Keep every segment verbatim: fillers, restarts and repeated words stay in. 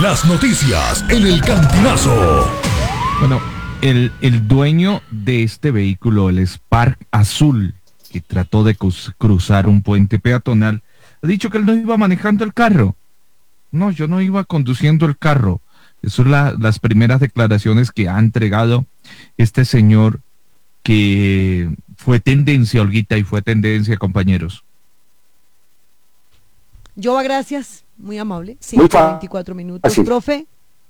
Las noticias en el Cantinazo. Bueno, el, el dueño de este vehículo, el Spark azul, que trató de cruz- cruzar un puente peatonal, ha dicho que él no iba manejando el carro. No, yo no iba conduciendo el carro. Esas son la- las primeras declaraciones que ha entregado este señor que fue tendencia, Olguita, y fue tendencia, compañeros. Jova, gracias. Muy amable. Muy cinco veinticuatro minutos. fácil. Profe,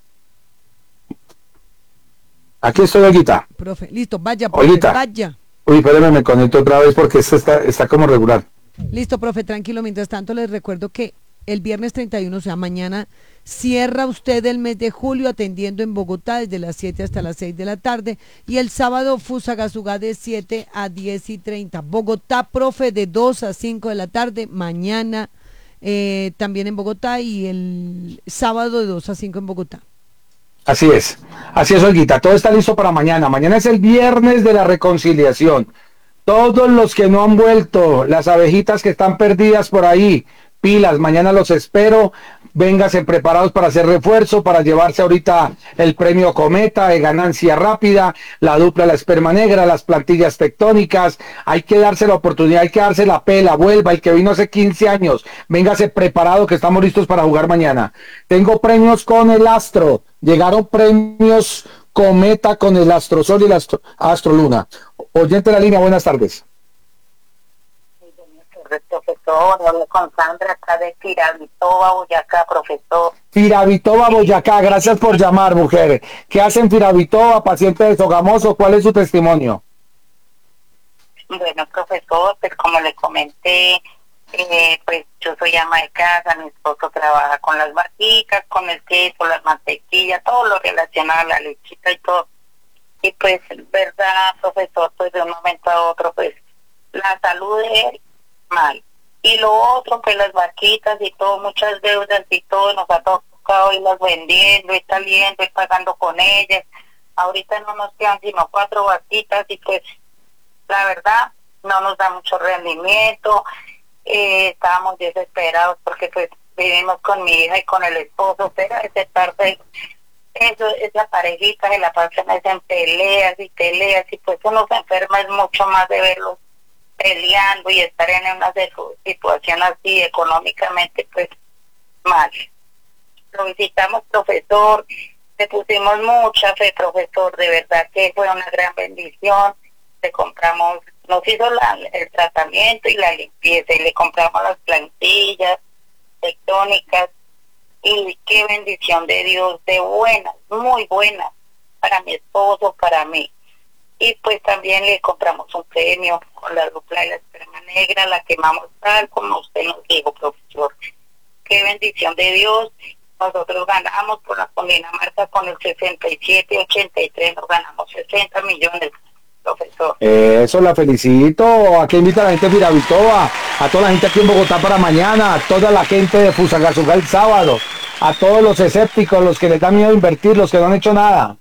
Aquí estoy, Olguita. profe. Listo, vaya, profe, Olguita. vaya. Uy, espérame, me conecto otra vez porque esto está, está como regular. Listo, profe, tranquilo. Mientras tanto, les recuerdo que el viernes treinta y uno, o sea, mañana, cierra usted el mes de julio atendiendo en Bogotá desde las siete hasta las seis de la tarde. Y el sábado, Fusagasugá de siete a diez y treinta. Bogotá, profe, de dos a cinco de la tarde. Mañana eh, también en Bogotá y el sábado de dos a cinco en Bogotá. Así es, así es, Olguita. Todo está listo para mañana. Mañana es el viernes de la reconciliación. Todos los que no han vuelto, las abejitas que están perdidas por ahí, pilas, mañana los espero. Vénganse preparados para hacer refuerzo, para llevarse ahorita el premio Cometa de ganancia rápida, la dupla, la esperma negra, las plantillas tectónicas. Hay que darse la oportunidad, hay que darse la pela, vuelva, el que vino hace quince años, véngase preparado que estamos listos para jugar mañana. Tengo premios con el Astro, llegaron premios Cometa con el Astro Sol y el Astro, Astro Luna. Oyente de la línea, buenas tardes. Profesor, hablo con Sandra acá de Firavitoba, Boyacá, profesor. Firavitoba, Boyacá, gracias por llamar, mujer. ¿Qué hacen Firavitoba, paciente de Sogamoso? ¿Cuál es su testimonio? Bueno, profesor, pues como le comenté, eh, pues yo soy ama de casa, mi esposo trabaja con las vaquitas, con el queso, las mantequillas, todo lo relacionado a la lechita y todo. Y pues, verdad, profesor, pues de un momento a otro, pues la salud de él mal. Y lo otro, pues las vaquitas y todo, muchas deudas y todo, nos ha tocado irlas vendiendo y saliendo y pagando con ellas. Ahorita no nos quedan sino cuatro vaquitas y pues la verdad no nos da mucho rendimiento. Eh, estábamos desesperados porque pues vivimos con mi hija y con el esposo, pero ese parte, eso, esa parejita se la pasan en peleas y peleas y pues uno se enferma es mucho más de verlos peleando y estar en una situación así económicamente pues mal. Lo visitamos, profesor, le pusimos mucha fe, profesor, de verdad que fue una gran bendición. Le compramos, nos hizo la, el tratamiento y la limpieza y le compramos las plantillas tectónicas y qué bendición de Dios, de buenas, muy buenas para mi esposo, para mí. Y pues también le compramos un premio con la dupla de la esperma negra, la quemamos tal como usted nos dijo, profesor. Qué bendición de Dios. Nosotros ganamos por la Cundinamarca con el sesenta y siete ochenta y tres, nos ganamos sesenta millones, profesor. Eso, la felicito. Aquí invita a la gente de Firavitoba, a toda la gente aquí en Bogotá para mañana, a toda la gente de Fusagasugá el sábado, a todos los escépticos, los que les da miedo invertir, los que no han hecho nada.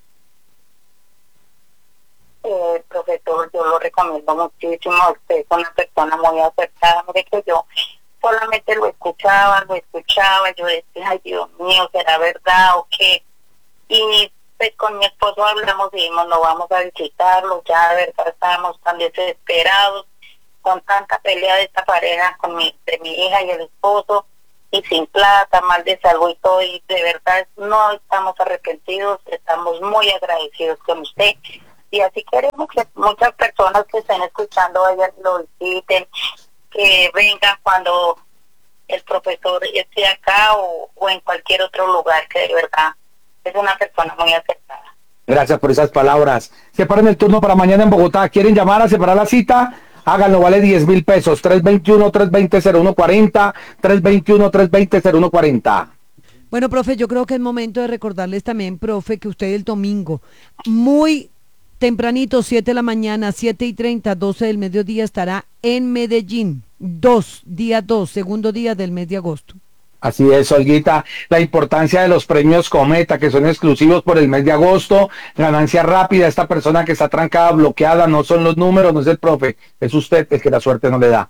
Eh, profesor, yo lo recomiendo muchísimo. Usted es una persona muy acertada. Mire que yo solamente lo escuchaba, lo escuchaba. Yo decía, ay Dios mío, ¿será verdad o qué? Y pues con mi esposo hablamos y dijimos, no vamos a visitarlo. Ya de verdad estábamos tan desesperados con tanta pelea de esta pareja, con mi, de mi hija y el esposo, y sin plata, mal de salud y todo. Y de verdad no estamos arrepentidos, estamos muy agradecidos con usted. Y así queremos que muchas personas que estén escuchando ellas lo visiten, que vengan cuando el profesor esté acá o, o en cualquier otro lugar, que de verdad es una persona muy acertada. Gracias por esas palabras. Separen el turno para mañana en Bogotá. ¿Quieren llamar a separar la cita? Háganlo, vale diez mil pesos. tres dos uno, tres dos cero, cero uno cuatro cero, tres dos uno, tres dos cero, cero uno cuatro cero. Bueno, profe, yo creo que es momento de recordarles también, profe, que usted el domingo, muy tempranito, siete de la mañana, siete y treinta, doce del mediodía, estará en Medellín. dos, día dos, segundo día del mes de agosto. Así es, Olguita, la importancia de los premios Cometa, que son exclusivos por el mes de agosto, ganancia rápida. Esta persona que está trancada, bloqueada, no son los números, no es el profe, es usted el que la suerte no le da.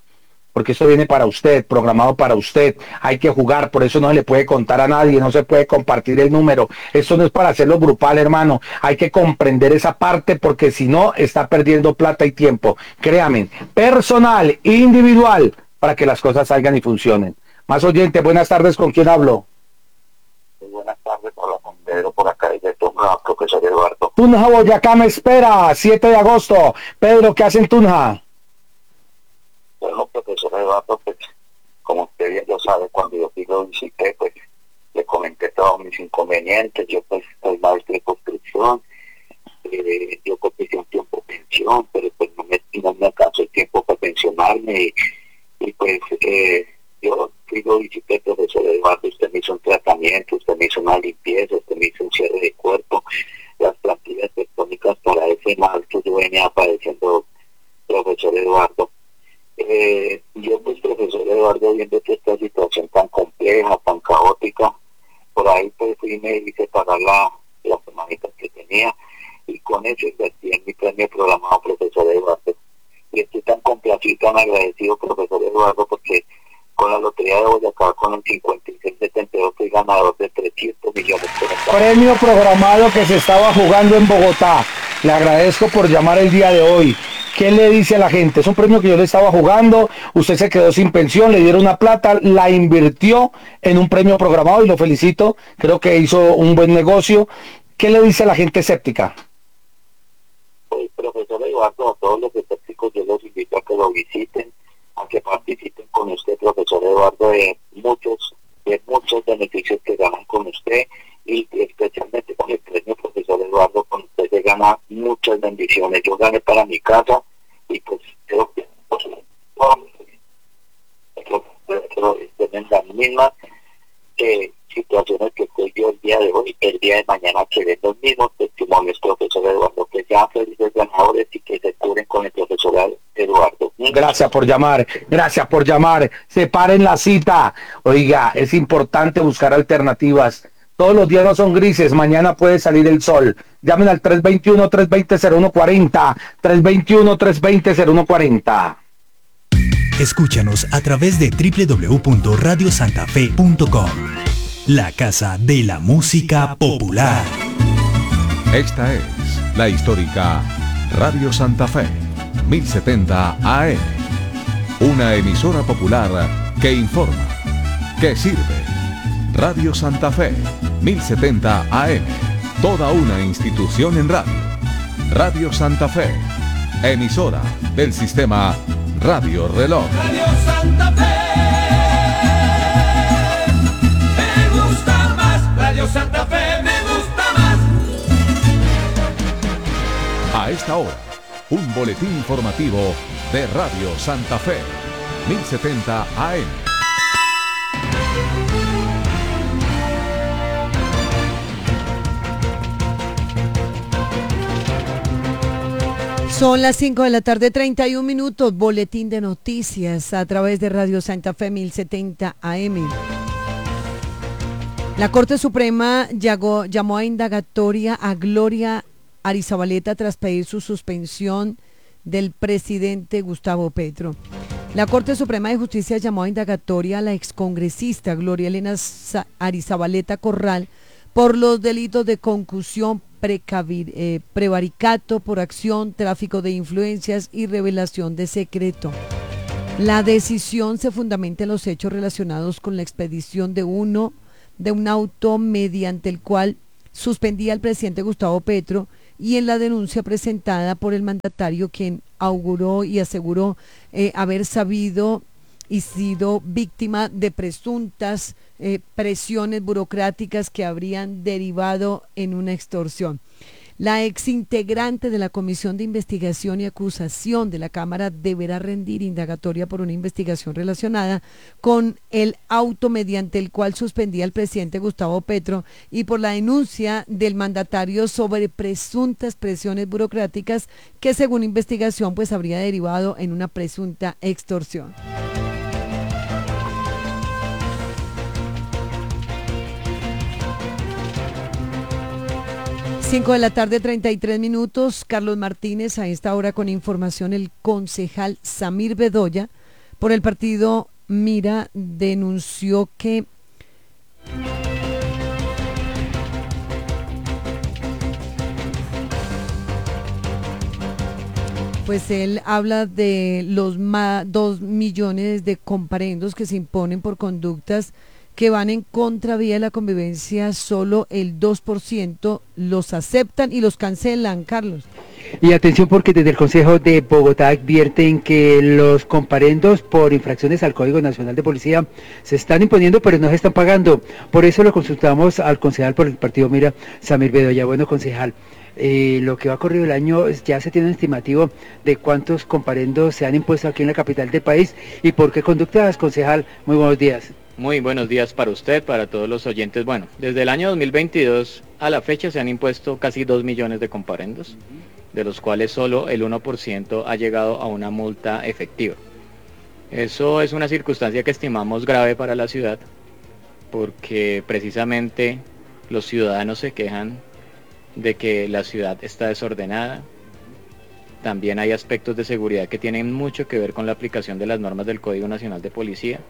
porque eso viene para usted, programado para usted, hay que jugar, por eso no se le puede contar a nadie, no se puede compartir el número, esto no es para hacerlo grupal, hermano, hay que comprender esa parte, porque si no, está perdiendo plata y tiempo, créame, personal, individual, para que las cosas salgan y funcionen. Más oyente, buenas tardes, ¿con quién hablo? Buenas tardes, hola, con Pedro por acá desde Tunja, profesor Eduardo. Tunja, Boyacá me espera, siete de agosto. Pedro, ¿qué hace en Tunja? Bueno, profesor Eduardo, pues, como usted bien lo sabe, cuando yo fui lo visité, pues, le comenté todos mis inconvenientes. Yo, pues, soy maestro de construcción, eh, yo cotizé un tiempo pensión, pero pues no me, no me alcanzó el tiempo para pensionarme, y, y pues, eh, yo fui lo visité, profesor Eduardo, usted me hizo un tratamiento, usted me hizo una limpieza, usted me hizo un cierre de cuerpo, las plantillas tectónicas para ese mal que yo venía padeciendo, profesor Eduardo. Eh, yo, pues, profesor Eduardo, viendo que esta situación tan compleja, tan caótica, por ahí pues fui y me hice pagar la, las semanitas que tenía, y con eso invertí en mi premio programado, profesor Eduardo. Y estoy tan complacido, tan agradecido, profesor Eduardo, porque con la lotería de Boyacá, con el cincuenta y seis setenta y dos, fui ganador de trescientos millones. Premio programado que se estaba jugando en Bogotá. Le agradezco por llamar el día de hoy. ¿Qué le dice a la gente? Es un premio que yo le estaba jugando, usted se quedó sin pensión, le dieron una plata, la invirtió en un premio programado y lo felicito, creo que hizo un buen negocio. ¿Qué le dice a la gente escéptica? Pues, profesor Eduardo, a todos los escépticos yo los invito a que lo visiten, a que participen con usted, profesor Eduardo, de muchos, de muchos beneficios que ganan con usted, y especialmente con el premio, profesor Eduardo, con usted se gana muchas bendiciones. Yo gané para mi casa, y pues creo que pues, en las mismas eh, situaciones que estoy yo el día de hoy, el día de mañana, que den los mismos testimonios, profesor Eduardo, que sean felices ganadores y que se curen con el profesor Eduardo. Gracias por llamar, gracias por llamar. Separen la cita. Oiga, es importante buscar alternativas. Todos los días no son grises, mañana puede salir el sol. Llamen al tres dos uno, tres dos cero, cero uno cuatro cero, tres dos uno, tres dos cero, cero uno cuatro cero. Escúchanos a través de doble u doble u doble u punto radio santa fe punto com, la casa de la música popular. Esta es la histórica Radio Santa Fe, mil setenta A M, una emisora popular que informa, que sirve. Radio Santa Fe, mil setenta A M, toda una institución en radio. Radio Santa Fe, emisora del sistema Radio Reloj. Radio Santa Fe, me gusta más. Radio Santa Fe, me gusta más. A esta hora, un boletín informativo de Radio Santa Fe, mil setenta A M. Son las cinco de la tarde, treinta y un minutos, boletín de noticias a través de Radio Santa Fe mil setenta A M. La Corte Suprema llamó, llamó a indagatoria a Gloria Arizabaleta tras pedir su suspensión del presidente Gustavo Petro. La Corte Suprema de Justicia llamó a indagatoria a la excongresista Gloria Elena Arizabaleta Corral por los delitos de concusión, Precavir, eh, prevaricato por acción, tráfico de influencias y revelación de secreto. La decisión se fundamenta en los hechos relacionados con la expedición de uno de un auto mediante el cual suspendía al presidente Gustavo Petro y en la denuncia presentada por el mandatario, quien auguró y aseguró eh, haber sabido y sido víctima de presuntas eh, presiones burocráticas que habrían derivado en una extorsión. La exintegrante de la Comisión de Investigación y Acusación de la Cámara deberá rendir indagatoria por una investigación relacionada con el auto mediante el cual suspendía al presidente Gustavo Petro y por la denuncia del mandatario sobre presuntas presiones burocráticas que, según investigación, pues habría derivado en una presunta extorsión. cinco de la tarde, treinta y tres minutos. Carlos Martínez, a esta hora con información. El concejal Samir Bedoya por el partido Mira denunció que pues él habla de los más dos millones de comparendos que se imponen por conductas que van en contravía de la convivencia. Solo el dos por ciento los aceptan y los cancelan, Carlos. Y atención, porque desde el Consejo de Bogotá advierten que los comparendos por infracciones al Código Nacional de Policía se están imponiendo, pero no se están pagando. Por eso lo consultamos al concejal por el partido Mira, Samir Bedoya. Bueno, concejal, eh, lo que va corrido el año, ya se tiene un estimativo de cuántos comparendos se han impuesto aquí en la capital del país y por qué conductas, concejal. Muy buenos días. Muy buenos días para usted, para todos los oyentes. Bueno, desde el año dos mil veintidós a la fecha se han impuesto casi dos millones de comparendos, de los cuales solo el uno por ciento ha llegado a una multa efectiva. Eso es una circunstancia que estimamos grave para la ciudad, porque precisamente los ciudadanos se quejan de que la ciudad está desordenada. También hay aspectos de seguridad que tienen mucho que ver con la aplicación de las normas del Código Nacional de Policía,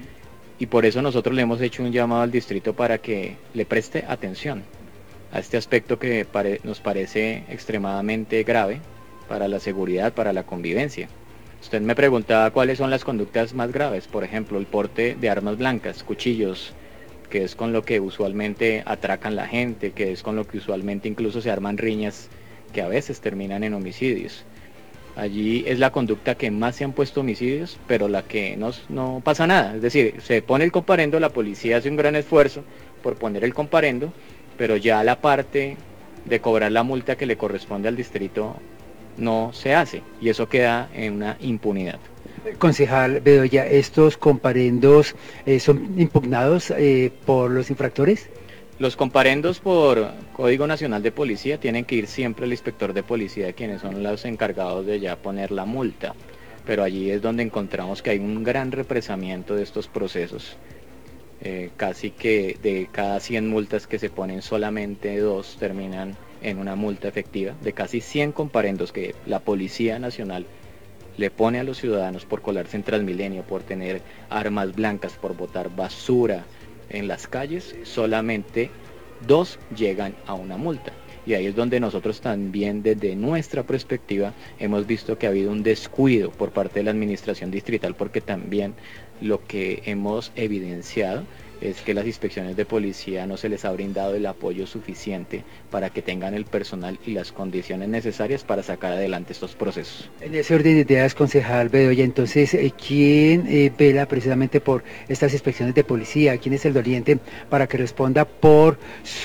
y por eso nosotros le hemos hecho un llamado al distrito para que le preste atención a este aspecto que pare, nos parece extremadamente grave para la seguridad, para la convivencia. Usted me preguntaba cuáles son las conductas más graves, por ejemplo, el porte de armas blancas, cuchillos, que es con lo que usualmente atracan la gente, que es con lo que usualmente incluso se arman riñas que a veces terminan en homicidios. Allí es la conducta que más se han puesto homicidios, pero la que no, no pasa nada. Es decir, se pone el comparendo, la policía hace un gran esfuerzo por poner el comparendo, pero ya la parte de cobrar la multa que le corresponde al distrito no se hace, y eso queda en una impunidad. Concejal Bedoya, ¿estos comparendos eh, son impugnados eh, por los infractores? Los comparendos por Código Nacional de Policía tienen que ir siempre al inspector de policía, quienes son los encargados de ya poner la multa, pero allí es donde encontramos que hay un gran represamiento de estos procesos. Eh, casi que de cada cien multas que se ponen, solamente dos terminan en una multa efectiva. De casi cien comparendos que la Policía Nacional le pone a los ciudadanos por colarse en Transmilenio, por tener armas blancas, por botar basura en las calles, solamente dos llegan a una multa. Y ahí es donde nosotros también, desde nuestra perspectiva, hemos visto que ha habido un descuido por parte de la administración distrital, porque también lo que hemos evidenciado es que las inspecciones de policía no se les ha brindado el apoyo suficiente para que tengan el personal y las condiciones necesarias para sacar adelante estos procesos. En ese orden de ideas, concejal Bedoya, entonces, ¿quién eh, vela precisamente por estas inspecciones de policía? ¿Quién es el doliente para que responda por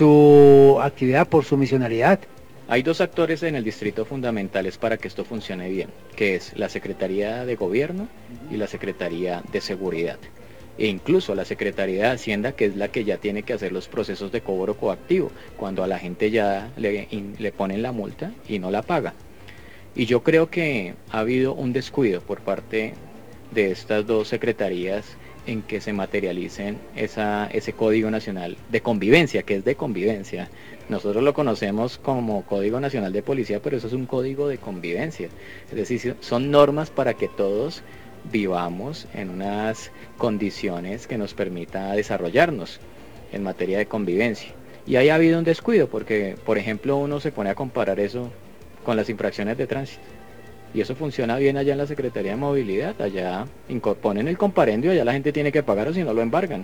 su actividad, por su misionalidad? Hay dos actores en el distrito fundamentales para que esto funcione bien, que es la Secretaría de Gobierno y la Secretaría de Seguridad. E incluso la Secretaría de Hacienda, que es la que ya tiene que hacer los procesos de cobro coactivo, cuando a la gente ya le, in, le ponen la multa y no la paga. Y yo creo que ha habido un descuido por parte de estas dos secretarías en que se materialicen esa, ese Código Nacional de Convivencia, que es de convivencia. Nosotros lo conocemos como Código Nacional de Policía, pero eso es un código de convivencia. Es decir, son normas para que todos vivamos en unas condiciones que nos permita desarrollarnos en materia de convivencia. Y ahí ha habido un descuido, porque, por ejemplo, uno se pone a comparar eso con las infracciones de tránsito. Y eso funciona bien allá en la Secretaría de Movilidad. Allá ponen el comparendo y allá la gente tiene que pagar, o si no lo embargan.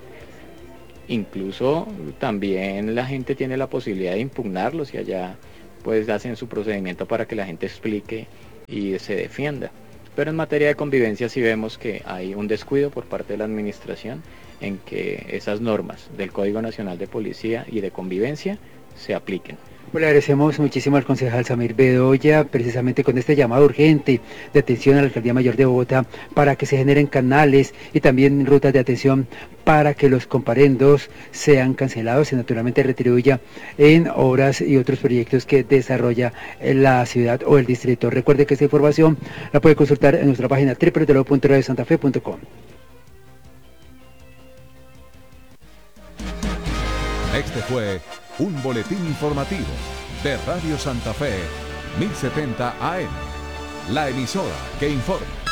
Incluso también la gente tiene la posibilidad de impugnarlos, y allá pues hacen su procedimiento para que la gente explique y se defienda. Pero en materia de convivencia sí vemos que hay un descuido por parte de la administración en que esas normas del Código Nacional de Policía y de Convivencia se apliquen. Pues le agradecemos muchísimo al concejal Samir Bedoya, precisamente con este llamado urgente de atención a la Alcaldía Mayor de Bogotá para que se generen canales y también rutas de atención para que los comparendos sean cancelados y naturalmente retribuya en obras y otros proyectos que desarrolla la ciudad o el distrito. Recuerde que esta información la puede consultar en nuestra página doble u doble u doble u punto radio santa fe punto com. Este fue un boletín informativo de Radio Santa Fe mil setenta A M, la emisora que informa.